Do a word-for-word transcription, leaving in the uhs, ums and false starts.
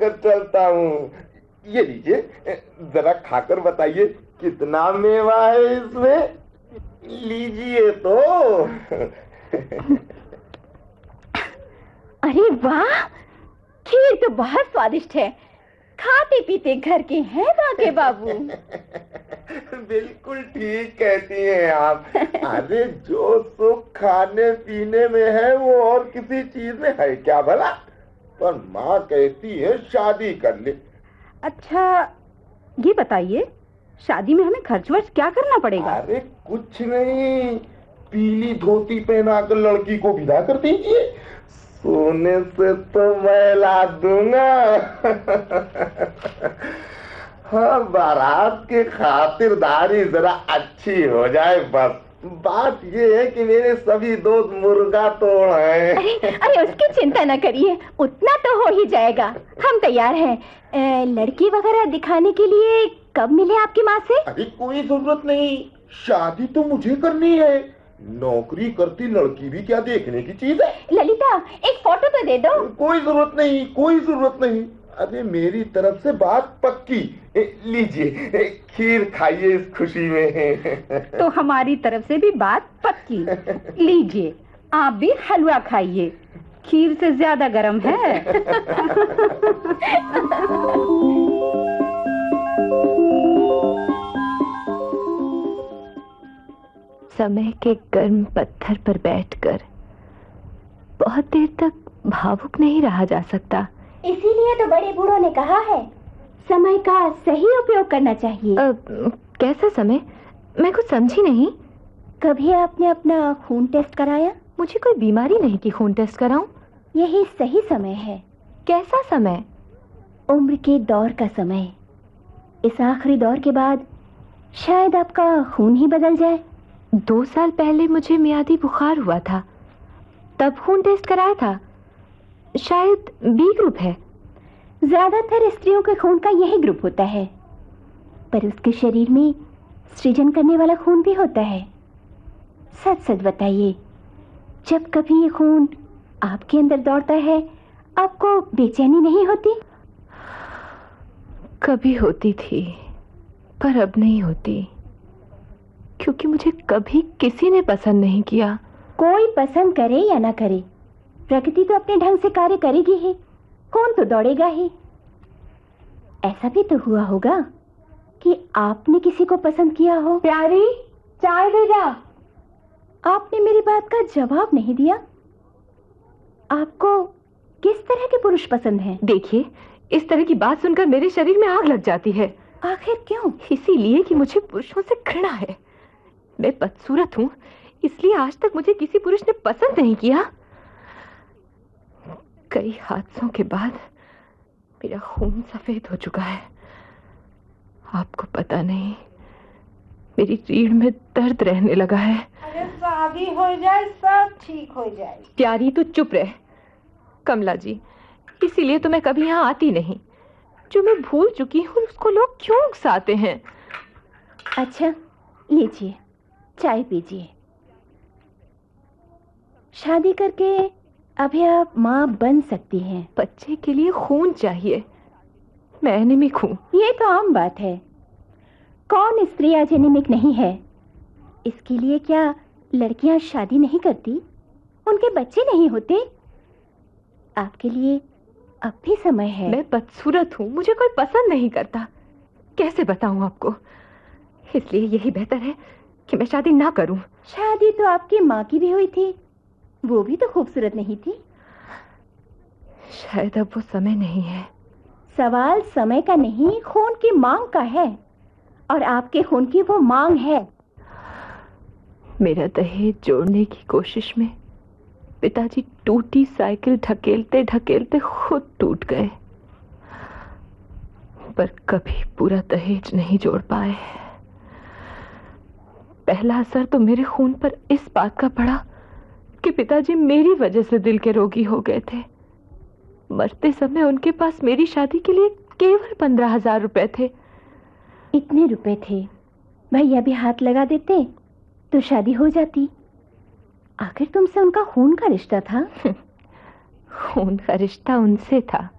लेकर चलता हूँ। ये लीजिए, जरा खाकर बताइए कितना मेवा है इसमें। लीजिए तो। अरे वाह, खीर तो बहुत स्वादिष्ट है। खाते पीते घर के हैं बाके बाबू। बिल्कुल ठीक कहती हैं आप। अरे जो सुख खाने पीने में है वो और किसी चीज में है क्या भला? पर माँ कहती है शादी कर ले। अच्छा ये बताइए, शादी में हमें खर्च वर्च क्या करना पड़ेगा? अरे कुछ नहीं, पीली धोती पहनाकर लड़की को विदा कर दीजिए। सोने से तो मैं ला दूंगा। हाँ, बारात की खातिरदारी जरा अच्छी हो जाए बस। बात ये है कि मेरे सभी दोस्त मुर्गा तोड़ हैं। अरे अरे उसकी चिंता न करिए, उतना तो हो ही जाएगा। हम तैयार हैं। ए, लड़की वगैरह दिखाने के लिए कब मिले आपकी माँ से? अरे कोई जरूरत नहीं, शादी तो मुझे करनी है। नौकरी करती लड़की भी क्या देखने की चीज है? ललिता एक फोटो तो दे दो। कोई जरूरत नहीं, कोई जरूरत नहीं। अरे मेरी तरफ से बात पक्की। लीजिए खीर खाइए इस खुशी में। तो हमारी तरफ से भी बात पक्की। लीजिए आप भी हलवा खाइए, खीर से ज्यादा गर्म है। समय के गर्म पत्थर पर बैठकर बहुत देर तक भावुक नहीं रहा जा सकता। इसीलिए तो बड़े बूढ़ों ने कहा है समय का सही उपयोग करना चाहिए। आ, कैसा समय? मैं कुछ समझी नहीं। कभी आपने अपना खून टेस्ट कराया? मुझे कोई बीमारी नहीं कि खून टेस्ट कराऊं। यही सही समय है। कैसा समय? उम्र के दौर का समय। इस आखिरी दौर के बाद शायद आपका खून ही बदल जाए। दो साल पहले मुझे मियादी बुखार हुआ था, तब खून टेस्ट कराया था। शायद बी ग्रुप है। ज्यादातर स्त्रियों के खून का यही ग्रुप होता है, पर उसके शरीर में सृजन करने वाला खून भी होता है। सच सच बताइए, जब कभी ये खून आपके अंदर दौड़ता है आपको बेचैनी नहीं होती? कभी होती थी, पर अब नहीं होती, क्योंकि मुझे कभी किसी ने पसंद नहीं किया। कोई पसंद करे या ना करे, प्रकृति तो अपने ढंग से कार्य करेगी ही, खून तो दौड़ेगा ही। ऐसा भी तो हुआ होगा कि आपने किसी को पसंद किया हो। प्यारी, चाय ले जा। आपने मेरी बात का जवाब नहीं दिया। आपको किस तरह के पुरुष पसंद हैं? देखिए, इस तरह की बात सुनकर मेरे शरीर में आग लग जाती है। आखिर क्यों? इसीलिए कि मुझे पुरुषों से घृणा है। मैं बदसूरत हूँ, इसलिए आज तक मुझे किसी पुरुष ने पसंद नहीं किया। कई हादसों के बाद मेरा खून सफेद हो चुका है। आपको पता नहीं, मेरी रीढ़ में दर्द रहने लगा है। अरे शादी हो जाए सब ठीक हो जाए। प्यारी तू चुप रह। कमला जी, इसीलिए तो मैं कभी यहाँ आती नहीं। जो मैं भूल चुकी हूँ उसको लोग क्यों उकसाते हैं? अच्छा लीजिए, चाय पीजिए। शादी करके अभी आप माँ बन सकती हैं। बच्चे के लिए खून चाहिए, मैं एनीमिक हूँ। ये तो आम बात है। कौन स्त्री आज एनीमिक नहीं है? इसके लिए क्या लड़कियां शादी नहीं करती, उनके बच्चे नहीं होते? आपके लिए अब भी समय है। मैं बदसूरत हूँ, मुझे कोई पसंद नहीं करता। कैसे बताऊँ आपको? इसलिए यही बेहतर है कि मैं शादी ना करूँ। शादी तो आपकी माँ की भी हुई थी, वो भी तो खूबसूरत नहीं थी। शायद अब वो समय नहीं है। सवाल समय का नहीं, खून की मांग का है, और आपके खून की वो मांग है। मेरा दहेज जोड़ने की कोशिश में पिताजी टूटी साइकिल ढकेलते ढकेलते खुद टूट गए, पर कभी पूरा दहेज नहीं जोड़ पाए। पहला असर तो मेरे खून पर इस बात का पड़ा कि पिताजी मेरी वजह से दिल के रोगी हो गए थे। मरते समय उनके पास मेरी शादी के लिए केवल पंद्रह हजार रुपए थे। इतने रुपए थे, भैया भी हाथ लगा देते तो शादी हो जाती। आखिर तुमसे उनका खून का रिश्ता था। खून का रिश्ता उनसे था,